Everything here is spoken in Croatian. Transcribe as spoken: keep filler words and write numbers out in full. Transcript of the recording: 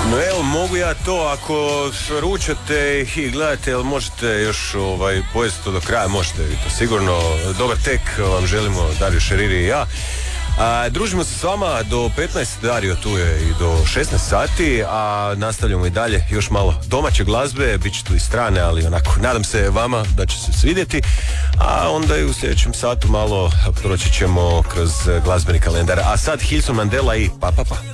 No evo, mogu ja to, ako ručate i gledate, jel možete još ovaj, pojesti to do kraja, možete vi to sigurno. Dobar tek vam želimo, Dario Šeriri i ja. A, družimo se s vama do petnaest, Dario tu je i do šesnaest sati, a nastavljamo i dalje još malo domaće glazbe, bit će tu i strane, ali onako, nadam se vama da će se svidjeti, a onda i u sljedećem satu malo proći ćemo kroz glazbeni kalendar. A sad Hilson Mandela i pa pa pa.